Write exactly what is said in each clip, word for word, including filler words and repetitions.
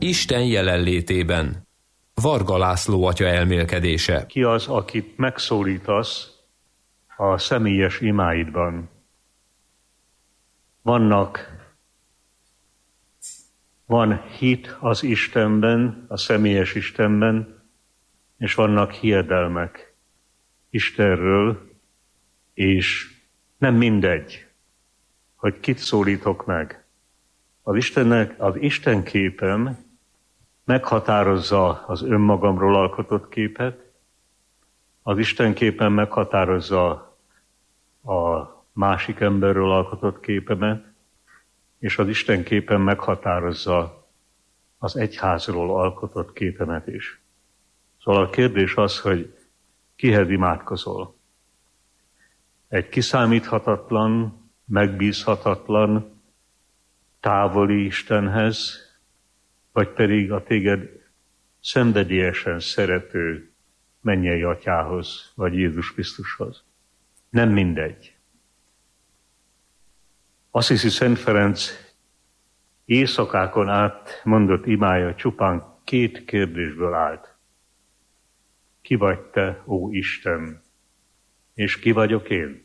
Isten jelenlétében. Varga László atya elmélkedése. Ki az, akit megszólítasz a személyes imáidban? Vannak, van hit az Istenben, a személyes Istenben, és vannak hiedelmek Istenről, és nem mindegy, hogy kit szólítok meg. Az Istennek, az Isten képem meghatározza az önmagamról alkotott képet, az Isten képen meghatározza a másik emberről alkotott képemet, és az Isten képen meghatározza az egyházról alkotott képemet is. Szóval a kérdés az, hogy kihez imádkozol? Egy kiszámíthatatlan, megbízhatatlan, távoli Istenhez, vagy pedig a téged szenvedélyesen szerető mennyei atyához, vagy Jézus Krisztushoz. Nem mindegy. Assisi Szent Ferenc éjszakákon át mondott imája csupán két kérdésből állt. Ki vagy te, ó Isten, és ki vagyok én?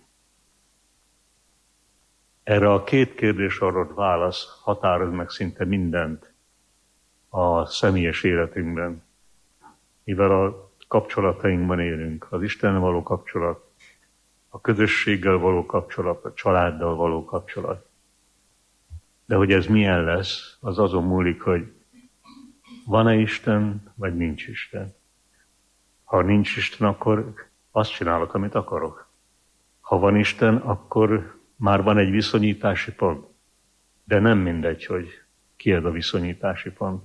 Erre a két kérdés adott válasz határoz meg szinte mindent a személyes életünkben, mivel a kapcsolatainkban élünk, az Istennel való kapcsolat, a közösséggel való kapcsolat, a családdal való kapcsolat. De hogy ez milyen lesz, az azon múlik, hogy van-e Isten, vagy nincs Isten. Ha nincs Isten, akkor azt csinálok, amit akarok. Ha van Isten, akkor már van egy viszonyítási pont. De nem mindegy, hogy ki ez a viszonyítási pont.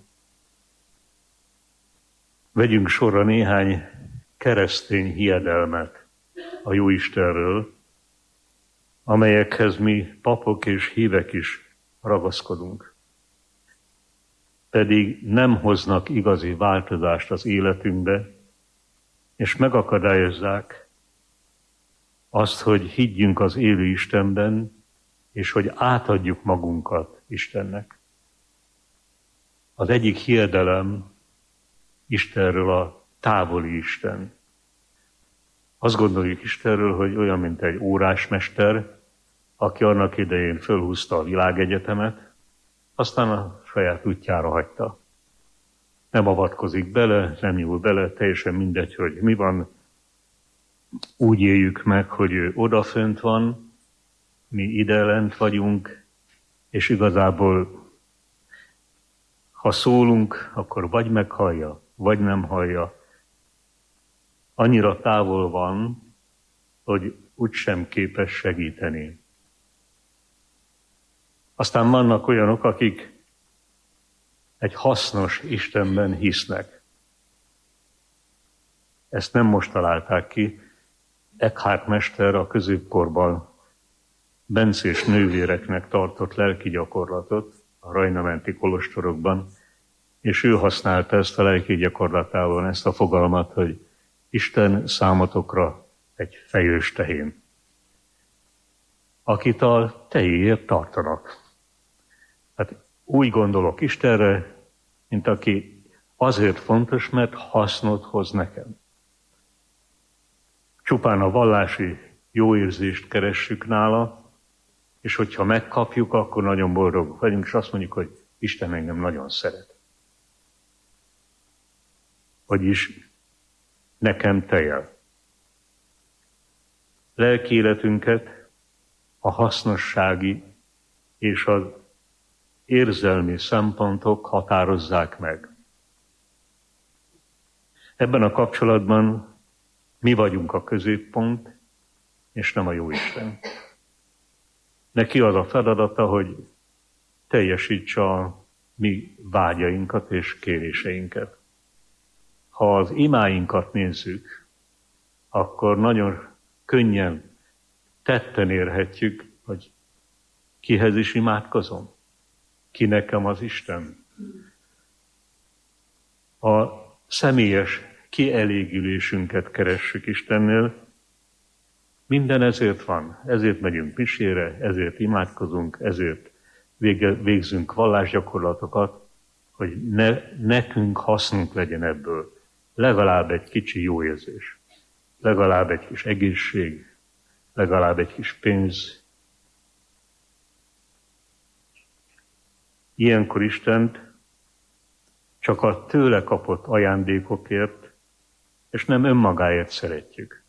Vegyünk sorra néhány keresztény hiedelmet a Jóistenről, amelyekhez mi papok és hívek is ragaszkodunk. Pedig nem hoznak igazi változást az életünkbe, és megakadályozzák azt, hogy higgyünk az élő Istenben, és hogy átadjuk magunkat Istennek. Az egyik hiedelem Istenről a távoli Isten. Azt gondoljuk Istenről, hogy olyan, mint egy órásmester, aki annak idején fölhúzta a világegyetemet, aztán a saját útjára hagyta. Nem avatkozik bele, nem nyúl bele, teljesen mindegy, hogy mi van. Úgy éljük meg, hogy ő odafönt van, mi ide lent vagyunk, és igazából, ha szólunk, akkor vagy meghallja, vagy nem hallja. Annyira távol van, hogy úgysem képes segíteni. Aztán vannak olyanok, akik egy hasznos Istenben hisznek. Ezt nem most találták ki. Eckhart mester a középkorban bencés nővéreknek tartott lelki gyakorlatot a rajnamenti kolostorokban, és ő használta ezt a lelki gyakorlatában, ezt a fogalmat, hogy Isten számotokra egy fejős tehén, akit a tehéért tartanak. Hát úgy gondolok Istenre, mint aki azért fontos, mert hasznot hoz nekem. Csupán a vallási jó érzést keressük nála, és hogyha megkapjuk, akkor nagyon boldogok vagyunk, és azt mondjuk, hogy Isten engem nagyon szeret. Vagyis nekem tejel. Lelki életünket a hasznossági és az érzelmi szempontok határozzák meg. Ebben a kapcsolatban mi vagyunk a középpont, és nem a Jóisten. Neki az a feladata, hogy teljesítse a mi vágyainkat és kéréseinket. Ha az imáinkat nézzük, akkor nagyon könnyen tetten érhetjük, hogy kihez is imádkozom, ki nekem az Isten. A személyes kielégülésünket keressük Istennél. Minden ezért van. Ezért megyünk misére, ezért imádkozunk, ezért végzünk vallásgyakorlatokat, hogy ne, nekünk hasznunk legyen ebből. Legalább egy kicsi jó érzés, legalább egy kis egészség, legalább egy kis pénz. Ilyenkor Istent csak a tőle kapott ajándékokért, és nem önmagáért szeretjük.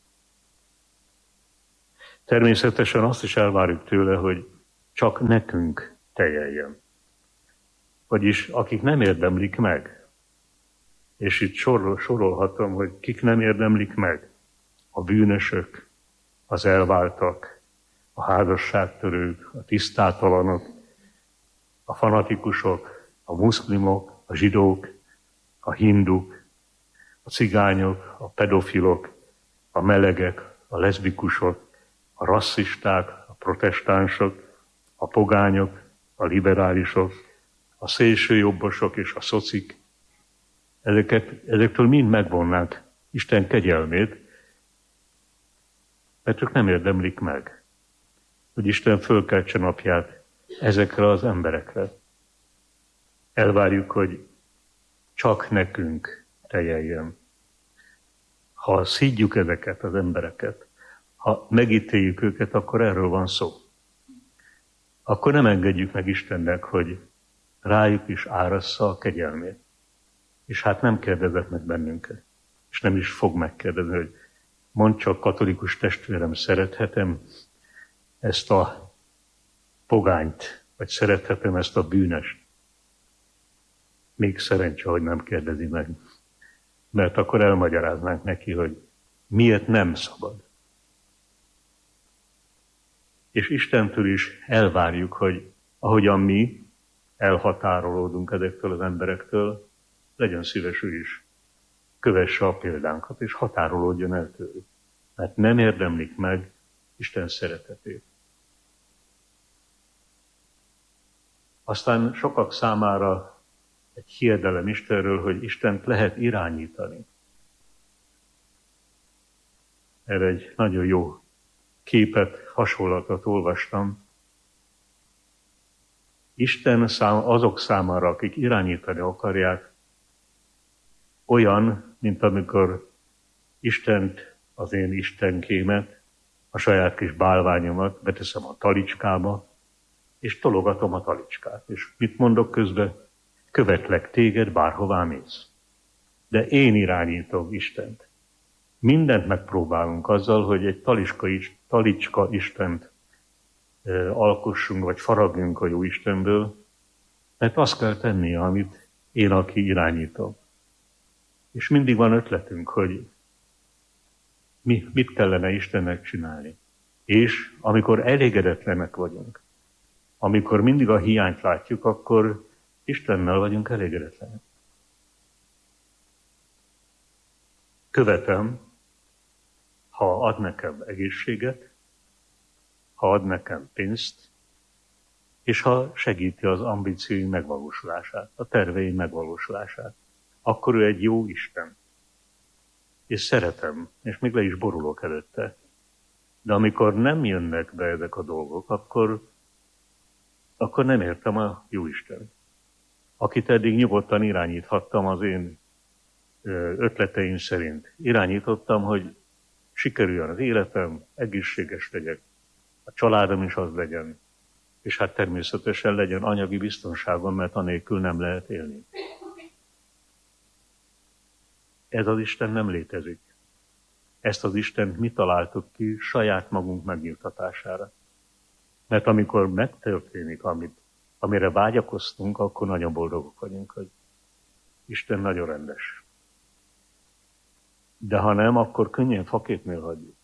Természetesen azt is elvárjuk tőle, hogy csak nekünk teljeljen. Vagyis akik nem érdemlik meg. És itt sorol, sorolhatom, hogy kik nem érdemlik meg. A bűnösök, az elváltak, a házasságtörők, a tisztátalanok, a fanatikusok, a muszlimok, a zsidók, a hinduk, a cigányok, a pedofilok, a melegek, a leszbikusok, a rasszisták, a protestánsok, a pogányok, a liberálisok, a szélsőjobbosok és a szocik. Ezeket, ezektől mind megvonnák Isten kegyelmét, mert ők nem érdemlik meg, hogy Isten fölkeltse napját ezekre az emberekre. Elvárjuk, hogy csak nekünk teljeljen. Ha szídjuk ezeket az embereket, ha megítéljük őket, akkor erről van szó. Akkor nem engedjük meg Istennek, hogy rájuk is árassza a kegyelmét. És hát nem kérdezett meg bennünket. És nem is fog megkérdezni, hogy mondd csak, katolikus testvérem, szerethetem ezt a pogányt, vagy szerethetem ezt a bűnest. Még szerencse, hogy nem kérdezi meg. Mert akkor elmagyaráznánk neki, hogy miért nem szabad. És Istentől is elvárjuk, hogy ahogyan mi elhatárolódunk ezektől az emberektől, legyen szíves ő is, kövesse a példánkat, és határolódjon el tőlük. Mert nem érdemlik meg Isten szeretetét. Aztán sokak számára egy hiedelem Istenről, hogy Istent lehet irányítani. Erre egy nagyon jó képet, hasonlatot olvastam. Isten szám, azok számára, akik irányítani akarják, olyan, mint amikor Istent, az én istenkémet, a saját kis bálványomat beteszem a talicskába, és tologatom a talicskát. És mit mondok közben? Követlek téged, bárhová mész. De én irányítom Istent. Mindent megpróbálunk azzal, hogy egy talicska, talicska Istent e, alkossunk, vagy faragjunk a jó Istenből, mert azt kell tennie, amit én, aki irányítom. És mindig van ötletünk, hogy mi, mit kellene Istennek csinálni. És amikor elégedetlenek vagyunk, amikor mindig a hiányt látjuk, akkor Istennel vagyunk elégedetlenek. Követem, ha ad nekem egészséget, ha ad nekem pénzt, és ha segíti az ambícióim megvalósulását, a terveim megvalósulását, akkor ő egy jó Isten. És szeretem, és még le is borulok előtte. De amikor nem jönnek be ezek a dolgok, akkor, akkor nem értem a jó Isten. Akit eddig nyugodtan irányíthattam az én ötleteim szerint. Irányítottam, hogy sikerüljön az életem, egészséges legyek, a családom is az legyen, és hát természetesen legyen anyagi biztonságom, mert anélkül nem lehet élni. Ez az Isten nem létezik. Ezt az Istent mi találtuk ki saját magunk megnyugtatására. Mert amikor megtörténik, amit, amire vágyakoztunk, akkor nagyon boldogok vagyunk, hogy Isten nagyon rendes. De ha nem, akkor könnyen faképnél hagyjuk.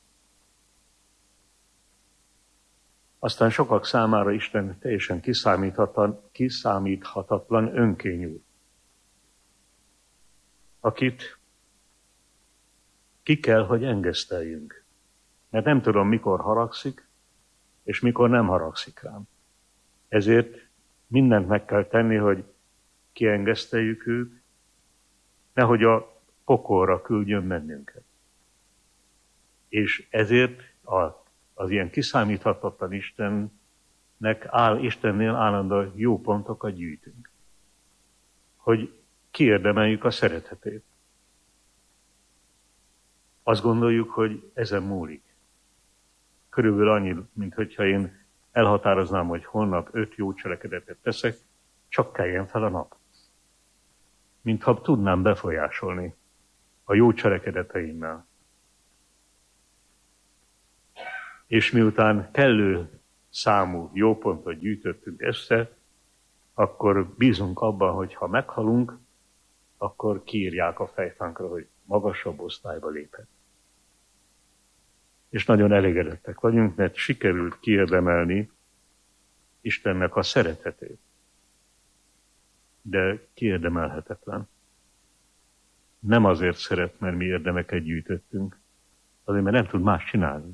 Aztán sokak számára Isten teljesen kiszámíthatatlan, kiszámíthatatlan önkényű, akit ki kell, hogy engeszteljünk. Mert nem tudom, mikor haragszik, és mikor nem haragszik rám. Ezért mindent meg kell tenni, hogy kiengeszteljük őt, nehogy a pokolra küldjön bennünket. És ezért a, az ilyen kiszámíthatatlan Istennek áll, Istennél állandóan jó pontokat gyűjtünk. hogy kiérdemeljük a szeretetét. Azt gondoljuk, hogy ezen múlik. Körülbelül annyi, mint hogyha én elhatároznám, hogy holnap öt jó cselekedetet teszek, csak keljen fel a nap. Mintha tudnám befolyásolni a jó cselekedeteimmel. És miután kellő számú jó pontot gyűjtöttünk össze, akkor bízunk abban, hogy ha meghalunk, akkor kiírják a fejtánkra, hogy magasabb osztályba lépett. És nagyon elégedettek vagyunk, mert sikerült kiérdemelni Istennek a szeretetét. De kiérdemelhetetlen. Nem azért szeret, mert mi érdemeket gyűjtöttünk, azért, mert nem tud más csinálni.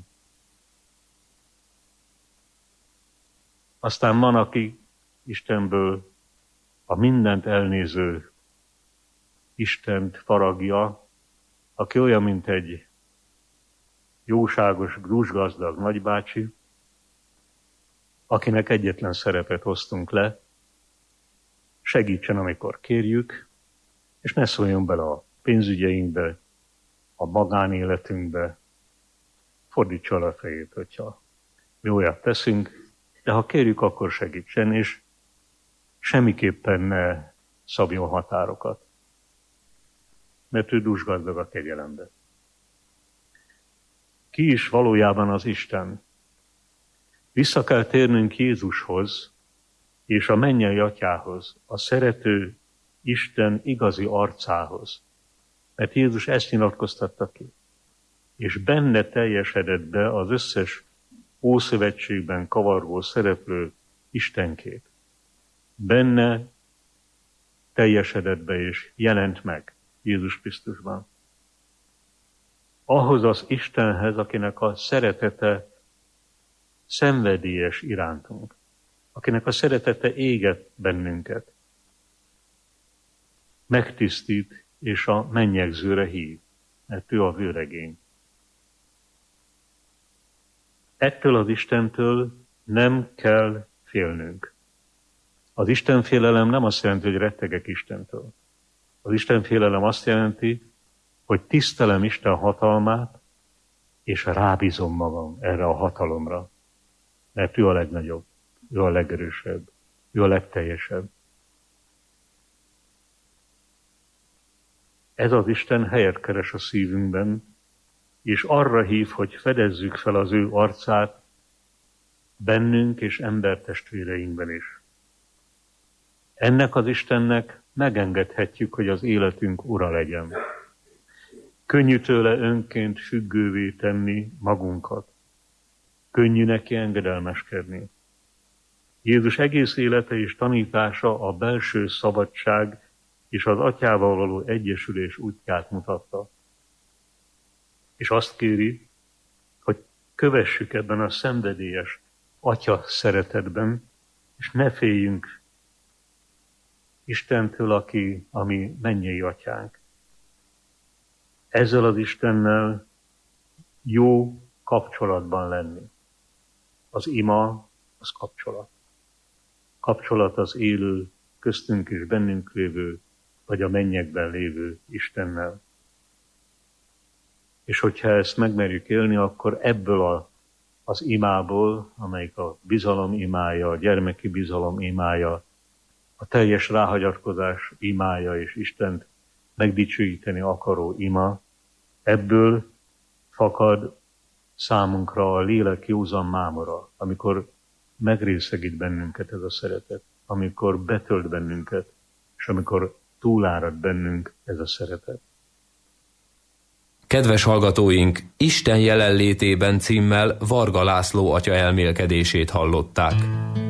Aztán van, aki Istenből a mindent elnéző Istent faragja, aki olyan, mint egy jóságos, grúsgazdag nagybácsi, akinek egyetlen szerepet hoztunk le, segítsen, amikor kérjük, és ne szóljon bele a pénzügyeinkbe, a magánéletünkbe, fordítsa el a fejét, hogyha mi olyat teszünk, de ha kérjük, akkor segítsen, és semmiképpen ne szabjon határokat, mert ő dúsgazdag a kegyelembe. Ki is valójában az Isten? Vissza kell térnünk Jézushoz és a mennyei Atyához, a szerető Isten igazi arcához. Mert Jézus ezt nyilatkoztatta ki. És benne teljesedett be az összes Ószövetségben kavargó szereplő Istenkép. Benne teljesedett be és jelent meg Jézus Krisztusban. Ahhoz az Istenhez, akinek a szeretete szenvedélyes irántunk, akinek a szeretete éget bennünket, megtisztít és a mennyegzőre hív, mert ő a vőregény. Ettől az Istentől nem kell félnünk. Az Istenfélelem nem azt jelenti, hogy rettegek Istentől. Az Istenfélelem azt jelenti, hogy tisztelem Isten hatalmát, és rábízom magam erre a hatalomra. Mert ő a legnagyobb, ő a legerősebb, ő a legteljesebb. Ez az Isten helyet keres a szívünkben, és arra hív, hogy fedezzük fel az ő arcát bennünk és embertestvéreinkben is. Ennek az Istennek megengedhetjük, hogy az életünk ura legyen. Könnyű tőle önként függővé tenni magunkat. Könnyű neki engedelmeskedni. Jézus egész élete és tanítása a belső szabadság és az Atyával való egyesülés útját mutatta. És azt kéri, hogy kövessük ebben a szenvedélyes Atya szeretetben, és ne féljünk Istentől, aki a mi mennyei Atyánk. Ezzel az Istennel jó kapcsolatban lenni. Az ima, az kapcsolat. Kapcsolat az élő, köztünk és bennünk lévő, vagy a mennyekben lévő Istennel. És hogyha ezt megmerjük élni, akkor ebből a, az imából, amelyik a bizalom imája, a gyermeki bizalom imája, a teljes ráhagyatkozás imája és Istent megdicsőíteni akaró ima, ebből fakad számunkra a lélek józan mámora, amikor megrészegít bennünket ez a szeretet, amikor betölt bennünket, és amikor túlárad bennünk ez a szeretet. Kedves hallgatóink, Isten jelenlétében címmel Varga László atya elmélkedését hallották.